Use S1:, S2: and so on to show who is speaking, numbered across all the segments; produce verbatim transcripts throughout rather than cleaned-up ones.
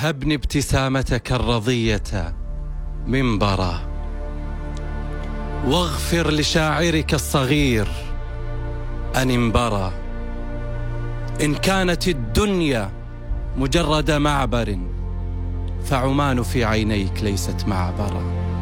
S1: هبني ابتسامتك الرضية منبرا، واغفر لشاعرك الصغير أن انبرى. إن كانت الدنيا مجرد معبر، فعمان في عينيك ليست معبرا.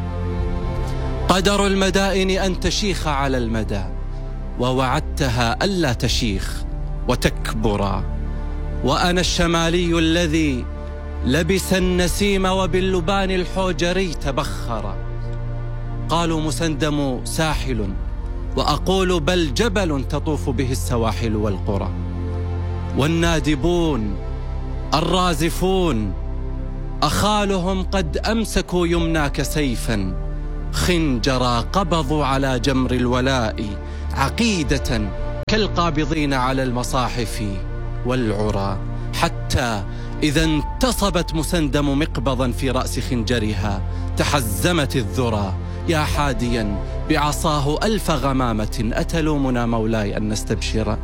S1: قدر المدائن أن تشيخ على المدى، ووعدتها ألا تشيخ وتكبرا. وأنا الشمالي الذي لبس النسيم وباللبان الحوجري تبخر. قالوا مسندم ساحل، وأقول بل جبل تطوف به السواحل والقرى. والنادبون الرازفون أخالهم قد أمسكوا يمناك سيفا خنجرا، قبضوا على جمر الولاء عقيدة كالقابضين على المصاحف والعرى. حتى إذا انتصبت مسندم مقبضا في رأس خنجرها تحزمت الذرى. يا حاديا بعصاه ألف غمامة، أتلومنا مولاي أن نستبشر.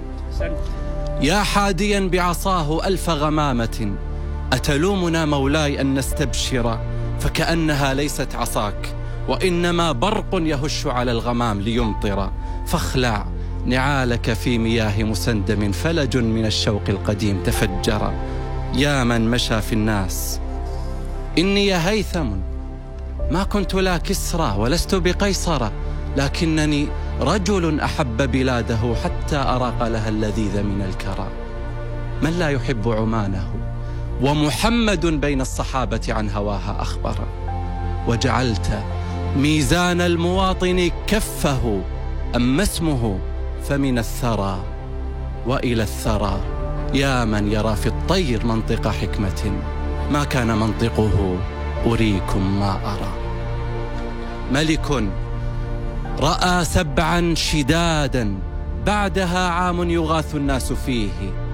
S1: يا حاديا بعصاه ألف غمامة، أتلومنا مولاي أن نستبشر. فكأنها ليست عصاك، وإنما برق يهش على الغمام ليمطر. فاخلع نعالك في مياه مسندم، فلج من الشوق القديم تفجر. يا من مشى في الناس إني يا هيثم ما كنت لا كسرى ولست بقيصر، لكنني رجل أحب بلاده حتى أراق لها اللذيذ من الكرى. من لا يحب عمانه، ومحمد بين الصحابة عن هواها أخبر. وجعلت ميزان المواطن كفه، أما اسمه فمن الثرى وإلى الثرى. يا من يرى في الطير منطق حكمة، ما كان منطقه أريكم ما أرى. ملك رأى سبعا شدادا، بعدها عام يغاث الناس فيه،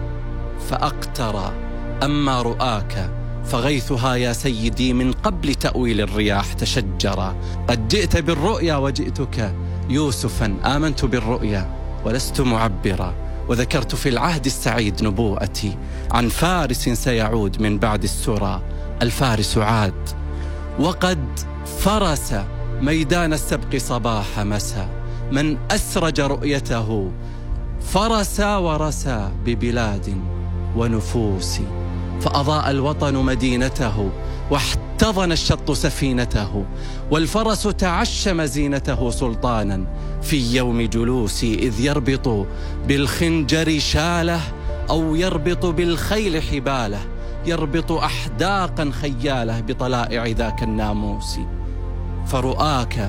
S1: فأقترى أما رؤاك فغيثها يا سيدي من قبل تأويل الرياح تشجرا. قد جئت بالرؤيا وجئتك يوسفا، آمنت بالرؤيا ولست معبرا. وذكرت في العهد السعيد نبوءتي عن فارس سيعود من بعد السرى. الفارس عاد وقد فرس ميدان السبق صباح مساء. من أسرج رؤيته فرس ورسى ببلاد ونفوس، فأضاء الوطن مدينته واحتضن الشط سفينته. والفرس تعشم زينته سلطانا في يوم جلوسي، إذ يربط بالخنجر شاله أو يربط بالخيل حباله، يربط أحداقا خياله بطلائع ذاك الناموس. فرؤاك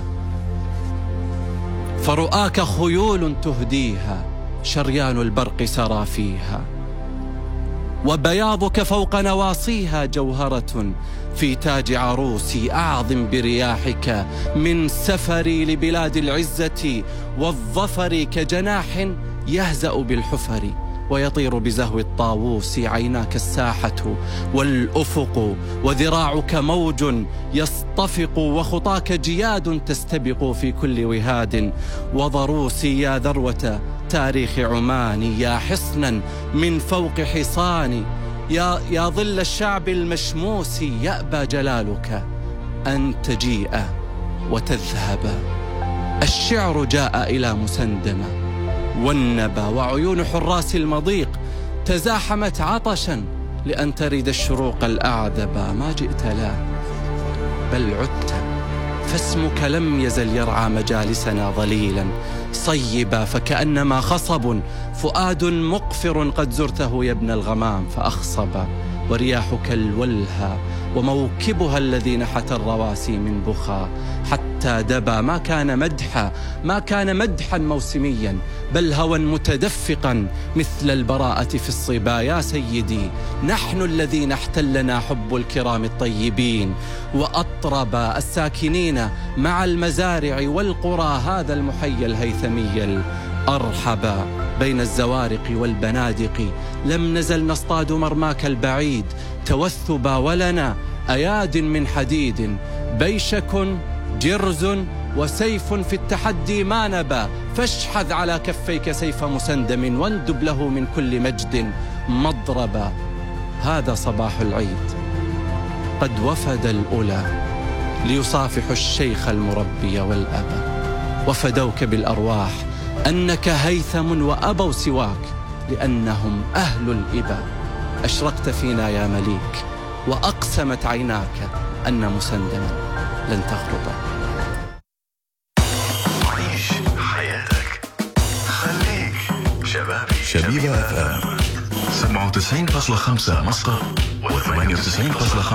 S1: فرؤاك خيول تهديها، شريان البرق سرى فيها. وبياضك فوق نواصيها جوهرة في تاج عروسي. أعظم برياحك من سفري لبلاد العزة والظفر، كجناح يهزأ بالحفر ويطير بزهو الطاووس. عيناك الساحة والأفق، وذراعك موج يصطفق، وخطاك جياد تستبق في كل وهاد وضروس. يا ذروة تاريخ عماني، يا حصنا من فوق حصاني، يا, يا ظل الشعب المشموس. يأبى جلالك أن تجيء وتذهب. الشعر جاء إلى مسندم والنبى، وعيون حراس المضيق تزاحمت عطشا لأن ترد الشروق الأعذبا. ما جئت لا بل عدت، فاسمك لم يزل يرعى مجالسنا ظليلا صيبا. فكأنما خصب فؤاد مقفر قد زرته يا ابن الغمام فأخصبا. ورياحك الولهى وموكبها الذي نحت الرواسي من بخا حتى دبا. ما كان مدحا ما كان مدحا موسميا، بل هوى متدفقا مثل البراءة في الصبا. يا سيدي نحن الذين احتلنا حب الكرام الطيبين، وأطرب الساكنين مع المزارع والقرى هذا المحيا الهيثمي الأرحبا. بين الزوارق والبنادق لم نزل نصطاد مرماك البعيد توثبا. ولنا أياد من حديد، بيشك جرز وسيف في التحدي ما نبا. فاشحذ على كفيك سيف مسندم، واندب له من كل مجد مضربا. هذا صباح العيد، قد وفد الأولى ليصافحوا الشيخ المربي والأبا، وفدوك بالأرواح أنك هيثم وأبوا سواك لأنهم أهل الإباء. أشرقت فينا يا مليك وأقسمت عيناك أن مسندما لن تغربا.
S2: عيش حياتك، خليك شبابي. شبيبة اف ام سبعة وتسعين فاصلة خمسة مسقط و ثمانية وتسعين فاصلة خمسة